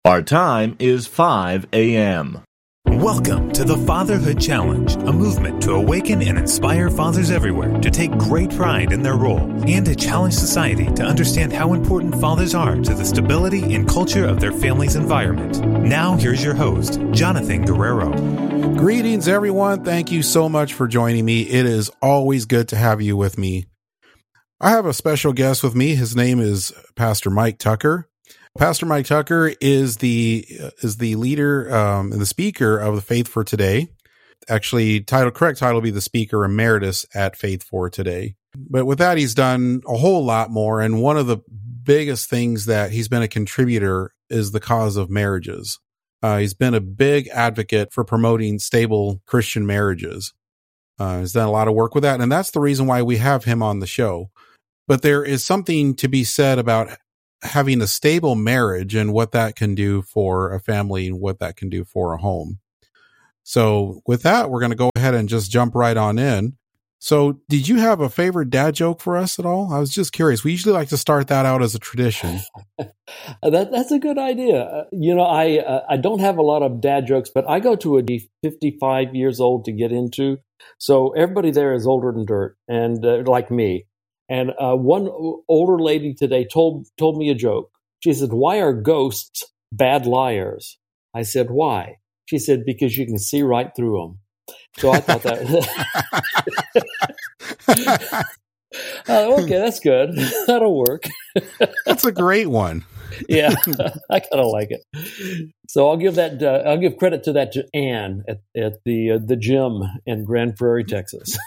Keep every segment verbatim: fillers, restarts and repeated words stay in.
Our time is five a.m. Welcome to the Fatherhood Challenge, a movement to awaken and inspire fathers everywhere to take great pride in their role and to challenge society to understand how important fathers are to the stability and culture of their family's environment. Now, here's your host, Jonathan Guerrero. Greetings, everyone. Thank you so much for joining me. It is always good to have you with me. I have a special guest with me. His name is Pastor Mike Tucker. Pastor Mike Tucker is the is the leader um, and the speaker of the Faith for Today. Actually, title correct title will be the speaker emeritus at Faith for Today. But with that, he's done a whole lot more. And one of the biggest things that he's been a contributor is the cause of marriages. Uh, he's been a big advocate for promoting stable Christian marriages. Uh, he's done a lot of work with that, and that's the reason why we have him on the show. But there is something to be said about having a stable marriage and what that can do for a family and what that can do for a home. So with that, we're going to go ahead and just jump right on in. So did you have a favorite dad joke for us at all? I was just curious. We usually like to start that out as a tradition. that, that's a good idea. Uh, you know, I uh, I don't have a lot of dad jokes, but I go to a fifty-five years old to get into. So everybody there is older than dirt, and uh, like me. And uh, one older lady today told told me a joke. She said, "Why are ghosts bad liars?" I said, "Why?" She said, "Because you can see right through them." So I thought that. uh, okay, that's good. That'll work. That's a great one. Yeah, I kind of like it. So I'll give that. Uh, I'll give credit to that to Ann at at the uh, the gym in Grand Prairie, Texas.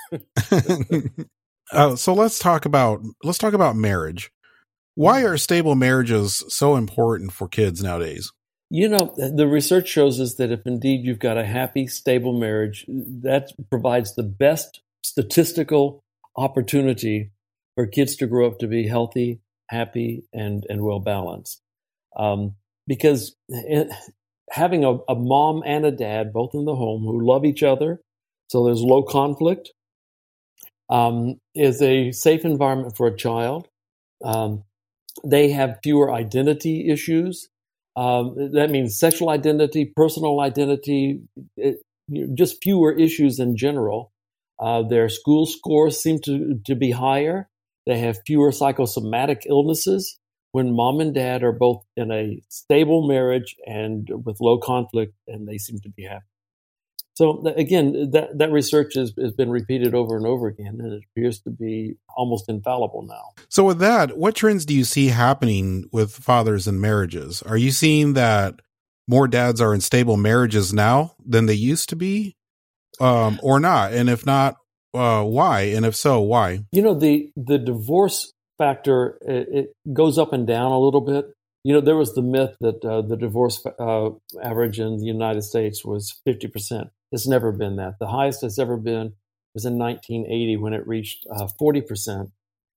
Uh, so let's talk about let's talk about marriage. Why are stable marriages so important for kids nowadays? You know, the research shows us that if indeed you've got a happy, stable marriage, that provides the best statistical opportunity for kids to grow up to be healthy, happy, and and well balanced. Um, because it, having a, a mom and a dad both in the home who love each other, so there's low conflict. Um, is a safe environment for a child. Um, they have fewer identity issues. Um, that means sexual identity, personal identity, it, you know, just fewer issues in general. Uh, their school scores seem to, to be higher. They have fewer psychosomatic illnesses when mom and dad are both in a stable marriage and with low conflict, and they seem to be happy. So again, that, that research has, has been repeated over and over again, and it appears to be almost infallible now. So with that, what trends do you see happening with fathers and marriages? Are you seeing that more dads are in stable marriages now than they used to be, um, or not? And if not, uh, why? And if so, why? You know, the, the divorce factor, it, it goes up and down a little bit. You know, there was the myth that uh, the divorce uh, average in the United States was fifty percent. It's never been that. The highest it's ever been was in nineteen eighty when it reached uh, forty percent.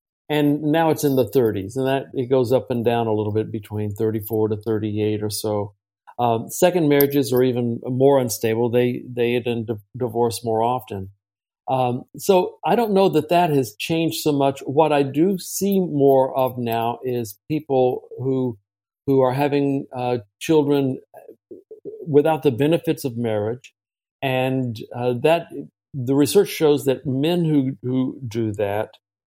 And now it's in the thirties. And that it goes up and down a little bit between thirty-four to thirty-eight or so. Um, second marriages are even more unstable. They they end in di- divorce more often. Um, so I don't know that that has changed so much. What I do see more of now is people who who are having uh, children without the benefits of marriage. And uh, that the research shows that men who, who do that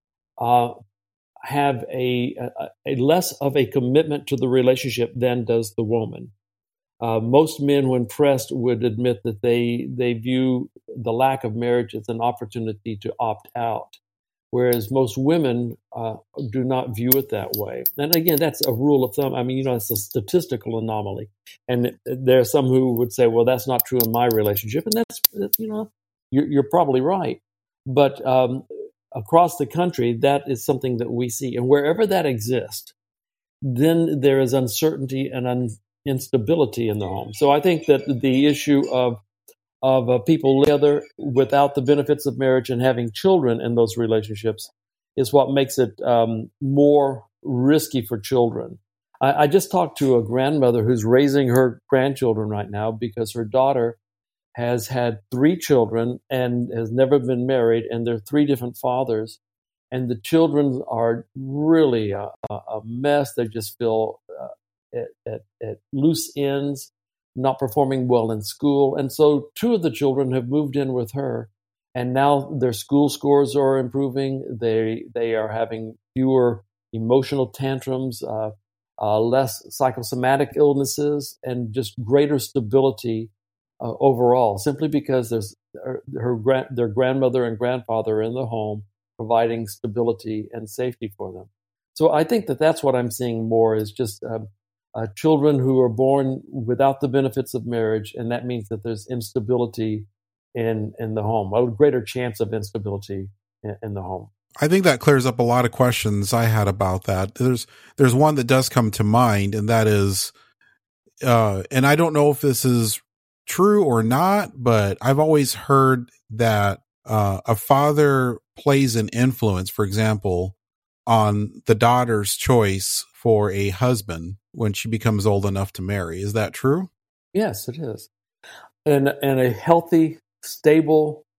uh, have a, a, a less of a commitment to the relationship than does the woman. Uh, most men, when pressed, would admit that they they view the lack of marriage as an opportunity to opt out, whereas most women uh, do not view it that way. And again, that's a rule of thumb. I mean, you know, it's a statistical anomaly. And there are some who would say, well, that's not true in my relationship. And that's, you know, you're, you're probably right. But um, across the country, that is something that we see. And wherever that exists, then there is uncertainty and un- instability in the home. So I think that the issue of of uh, people together without the benefits of marriage and having children in those relationships is what makes it um, more risky for children. I, I just talked to a grandmother who's raising her grandchildren right now because her daughter has had three children and has never been married, and they're three different fathers. And the children are really a, a mess. They just feel uh, at, at, at loose ends, not performing well in school. And so two of the children have moved in with her, and now their school scores are improving. They they are having fewer emotional tantrums, uh, uh, less psychosomatic illnesses, and just greater stability uh, overall, simply because there's her, her grand, their grandmother and grandfather in the home providing stability and safety for them. So I think that that's what I'm seeing more is just uh, uh, children who are born without the benefits of marriage, and that means that there's instability in in the home, a greater chance of instability in, in the home. I think that clears up a lot of questions I had about that. There's there's one that does come to mind, and that is, uh, and I don't know if this is true or not, but I've always heard that uh, a father plays an influence, for example, on the daughter's choice for a husband when she becomes old enough to marry. Is that true? Yes, it is. And and a healthy, stable